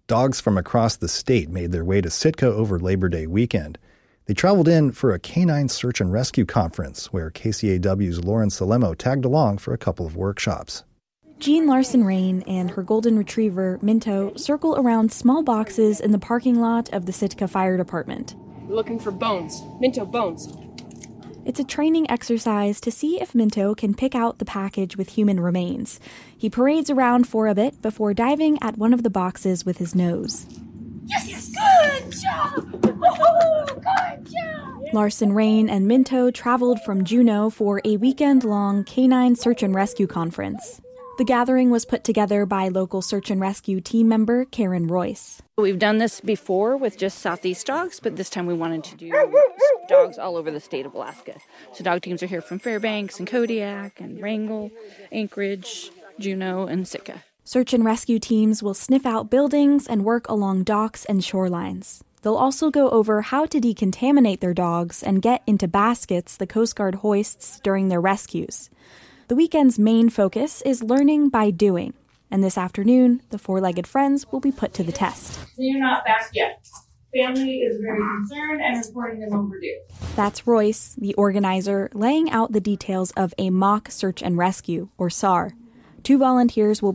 Dogs from across the state made their way to Sitka over Labor Day weekend. They traveled in for a canine search and rescue conference where KCAW's Lauren Salemo tagged along for a couple of workshops. Jean Larson-Rain and her golden retriever, Minto, circle around small boxes in the parking lot of the Sitka Fire Department. We're looking for bones. Minto, bones. It's a training exercise to see if Minto can pick out the package with human remains. He parades around for a bit before diving at one of the boxes with his nose. Yes! Good job! Oh, good job! Larson-Rain and Minto traveled from Juneau for a weekend-long canine search and rescue conference. The gathering was put together by local search and rescue team member Karen Royce. We've done this before with just Southeast dogs, but this time we wanted to do dogs all over the state of Alaska. So dog teams are here from Fairbanks and Kodiak and Wrangell, Anchorage, Juneau, and Sitka. Search and rescue teams will sniff out buildings and work along docks and shorelines. They'll also go over how to decontaminate their dogs and get into baskets the Coast Guard hoists during their rescues. The weekend's main focus is learning by doing, and this afternoon, the four-legged friends will be put to the test. So you're not back yet. Family is very concerned and reporting them overdue. That's Royce, the organizer, laying out the details of a mock search and rescue, or SAR. 2 volunteers will